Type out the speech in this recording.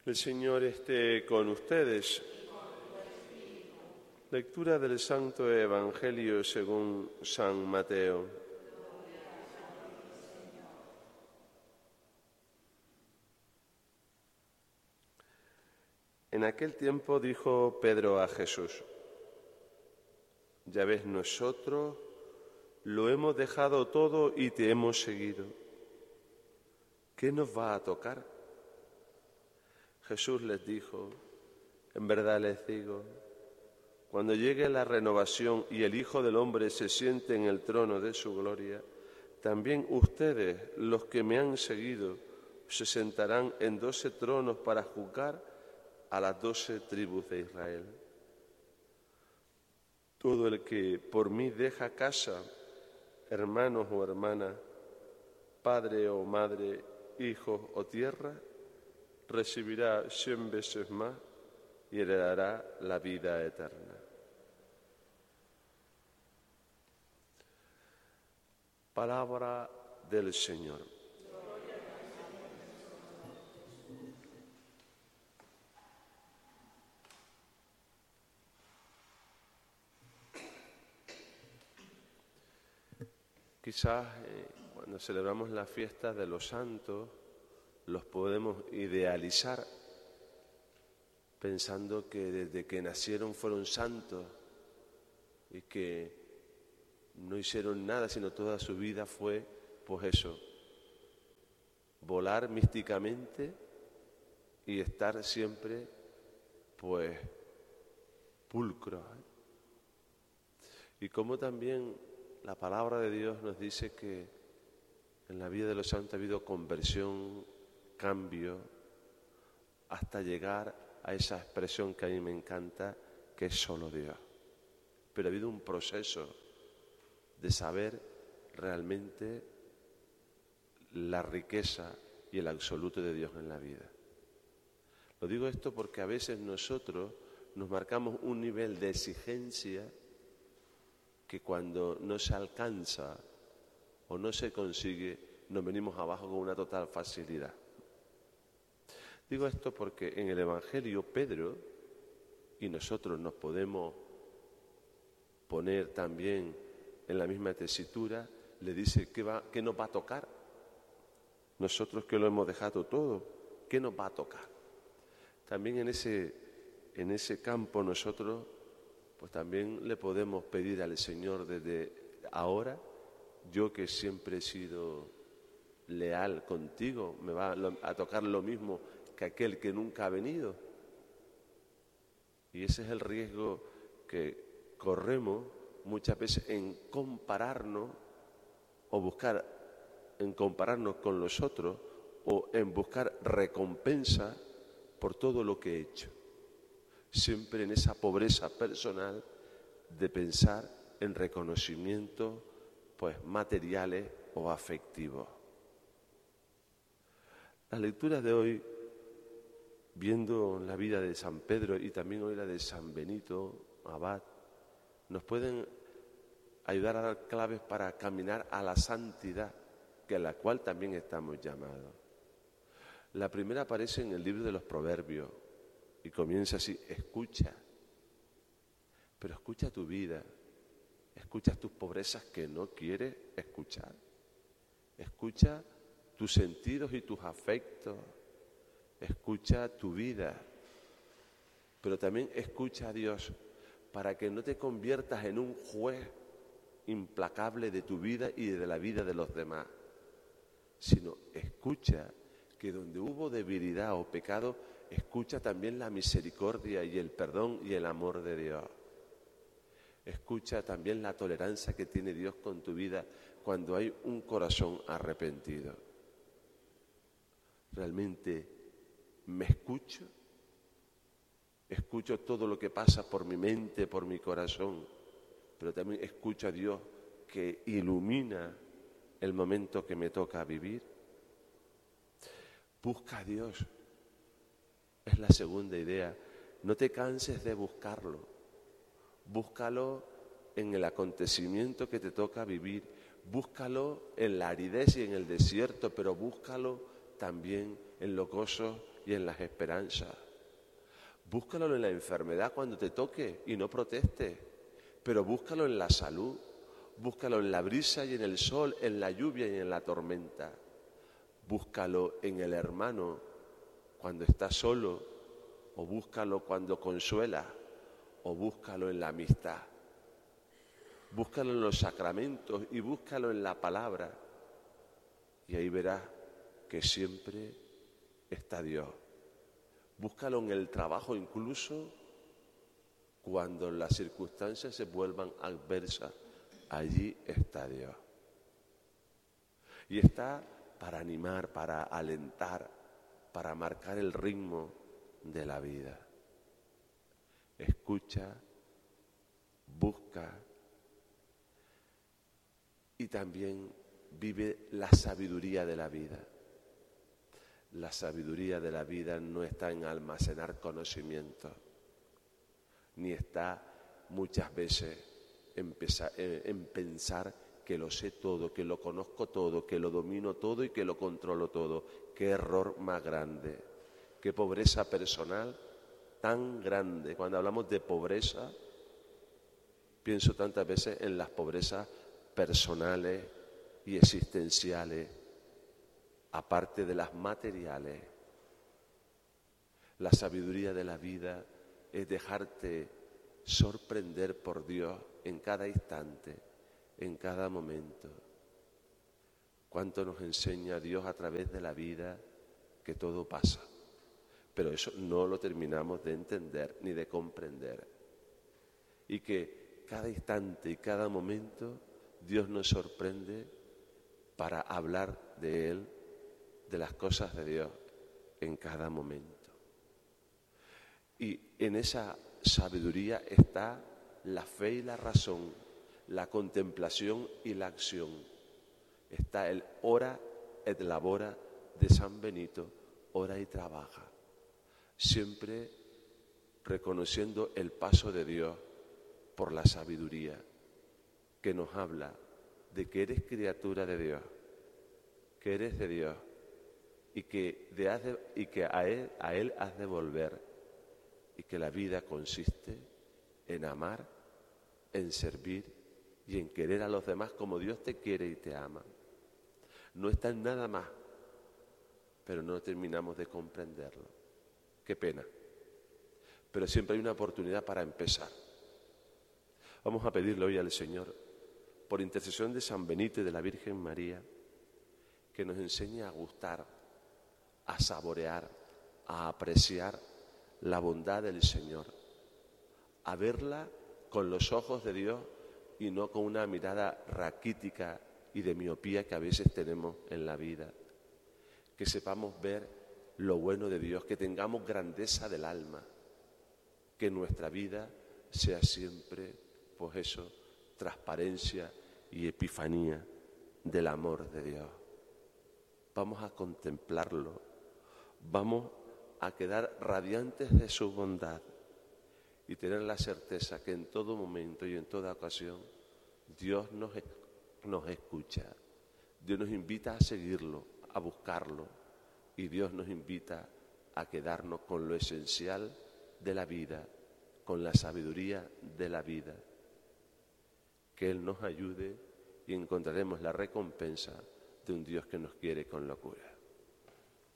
El Señor esté con ustedes. Lectura del Santo Evangelio según San Mateo. En aquel tiempo dijo Pedro a Jesús: Ya ves, nosotros lo hemos dejado todo y te hemos seguido. ¿Qué nos va a tocar? Jesús les dijo: En verdad les digo, cuando llegue la renovación y el Hijo del Hombre se siente en el trono de su gloria, también ustedes, los que me han seguido, se sentarán en 12 tronos para juzgar a las 12 tribus de Israel. Todo el que por mí deja casa, hermanos o hermanas, padre o madre, hijos o tierra, recibirá 100 veces más y heredará la vida eterna. Palabra del Señor. Quizás cuando celebramos la fiesta de los santos los podemos idealizar pensando que desde que nacieron fueron santos y que no hicieron nada, sino toda su vida fue, pues eso, volar místicamente y estar siempre, pues, pulcros. Y como también la palabra de Dios nos dice que en la vida de los santos ha habido conversión, cambio, hasta llegar a esa expresión que a mí me encanta, que es solo Dios. Pero ha habido un proceso de saber realmente la riqueza y el absoluto de Dios en la vida. Lo digo esto porque a veces nosotros nos marcamos un nivel de exigencia que cuando no se alcanza o no se consigue, nos venimos abajo con una total facilidad. Digo esto porque en el Evangelio Pedro, y nosotros nos podemos poner también en la misma tesitura, le dice ¿qué nos va a tocar? Nosotros que lo hemos dejado todo, ¿qué nos va a tocar? También en ese campo nosotros pues también le podemos pedir al Señor desde ahora: yo que siempre he sido leal contigo, me va a tocar lo mismo que aquel que nunca ha venido. Y ese es el riesgo que corremos muchas veces en compararnos o buscar en compararnos con los otros o en buscar recompensa por todo lo que he hecho. Siempre en esa pobreza personal de pensar en reconocimientos pues materiales o afectivos. Las lecturas de hoy, viendo la vida de San Pedro y también hoy la de San Benito Abad, nos pueden ayudar a dar claves para caminar a la santidad, que a la cual también estamos llamados. La primera aparece en el libro de los Proverbios y comienza así: escucha, pero escucha tu vida, escucha tus pobrezas que no quieres escuchar, escucha tus sentidos y tus afectos, escucha tu vida, pero también escucha a Dios para que no te conviertas en un juez implacable de tu vida y de la vida de los demás, sino escucha que donde hubo debilidad o pecado, escucha también la misericordia y el perdón y el amor de Dios. Escucha también la tolerancia que tiene Dios con tu vida cuando hay un corazón arrepentido. ¿Realmente me escucho? Escucho todo lo que pasa por mi mente, por mi corazón, pero también escucho a Dios que ilumina el momento que me toca vivir. Busca a Dios. Es la segunda idea. No te canses de buscarlo. Búscalo en el acontecimiento que te toca vivir. Búscalo en la aridez y en el desierto, pero búscalo también en los gozos y en las esperanzas. Búscalo en la enfermedad cuando te toque y no protestes, pero búscalo en la salud, búscalo en la brisa y en el sol, en la lluvia y en la tormenta. Búscalo en el hermano cuando está solo, o búscalo cuando consuela, o búscalo en la amistad. Búscalo en los sacramentos y búscalo en la palabra. Y ahí verás que siempre está Dios. Búscalo en el trabajo incluso cuando las circunstancias se vuelvan adversas. Allí está Dios. Y está para animar, para alentar, para marcar el ritmo de la vida. Escucha, busca y también vive la sabiduría de la vida. La sabiduría de la vida no está en almacenar conocimiento, ni está muchas veces en pensar que lo sé todo, que lo conozco todo, que lo domino todo y que lo controlo todo. Qué error más grande, qué pobreza personal tan grande. Cuando hablamos de pobreza, pienso tantas veces en las pobrezas personales y existenciales, aparte de las materiales. La sabiduría de la vida es dejarte sorprender por Dios en cada instante, en cada momento. Cuánto nos enseña Dios a través de la vida que todo pasa, pero eso no lo terminamos de entender ni de comprender. Y que cada instante y cada momento Dios nos sorprende para hablar de Él, de las cosas de Dios en cada momento. Y en esa sabiduría está la fe y la razón, la contemplación y la acción. Está el ora et labora de San Benito, ora y trabaja. Siempre reconociendo el paso de Dios por la sabiduría que nos habla de que eres criatura de Dios, que eres de Dios y que a Él has de volver, y que la vida consiste en amar, en servir y en querer a los demás como Dios te quiere y te ama. No está en nada más, pero no terminamos de comprenderlo. Qué pena. Pero siempre hay una oportunidad para empezar. Vamos a pedirle hoy al Señor, por intercesión de San Benito y de la Virgen María, que nos enseñe a gustar, a saborear, a apreciar la bondad del Señor, a verla con los ojos de Dios y no con una mirada raquítica y de miopía que a veces tenemos en la vida. Que sepamos ver lo bueno de Dios, que tengamos grandeza del alma, que nuestra vida sea siempre, pues eso, transparencia y epifanía del amor de Dios. Vamos a contemplarlo, vamos a quedar radiantes de su bondad y tener la certeza que en todo momento y en toda ocasión Dios nos escucha. Dios nos invita a seguirlo, a buscarlo, y Dios nos invita a quedarnos con lo esencial de la vida, con la sabiduría de la vida. Que Él nos ayude y encontraremos la recompensa de un Dios que nos quiere con locura.